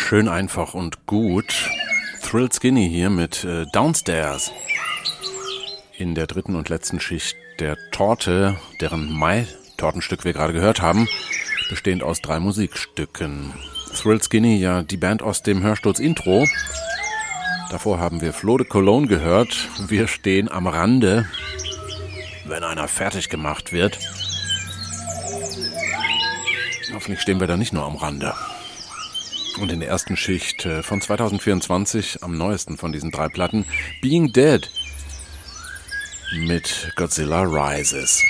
Schön einfach und gut. Thrilled Skinny hier mit Downstairs. In der dritten und letzten Schicht der Torte, deren Mai-Tortenstück wir gerade gehört haben, bestehend aus 3 Musikstücken. Thrilled Skinny, ja die Band aus dem Hörsturz-Intro. Davor haben wir Flo de Cologne gehört. Wir stehen am Rande, wenn einer fertig gemacht wird. Hoffentlich stehen wir da nicht nur am Rande. Und in der ersten Schicht von 2024, am neuesten von diesen 3 Platten, Being Dead mit Godzilla Rises.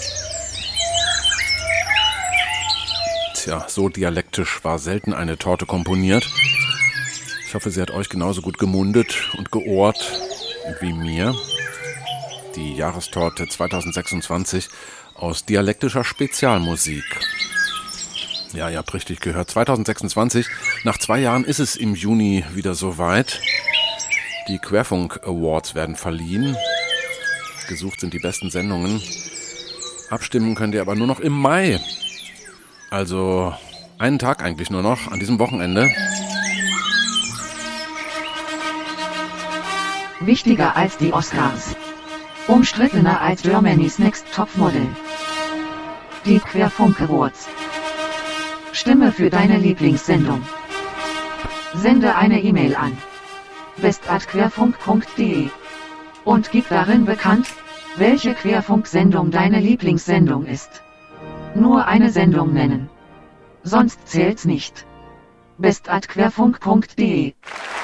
Tja, so dialektisch war selten eine Torte komponiert. Ich hoffe, sie hat euch genauso gut gemundet und geohrt wie mir. Die Jahrestorte 2026 aus dialektischer Spezialmusik. Ja, ihr habt richtig gehört. 2026, nach 2 Jahren ist es im Juni wieder soweit. Die Querfunk Awards werden verliehen. Gesucht sind die besten Sendungen. Abstimmen könnt ihr aber nur noch im Mai. Also einen Tag eigentlich nur noch, an diesem Wochenende. Wichtiger als die Oscars. Umstrittener als Germany's Next Topmodel. Die Querfunk Awards. Stimme für deine Lieblingssendung. Sende eine E-Mail an best@querfunk.de und gib darin bekannt, welche Querfunksendung deine Lieblingssendung ist. Nur eine Sendung nennen. Sonst zählt's nicht. best@querfunk.de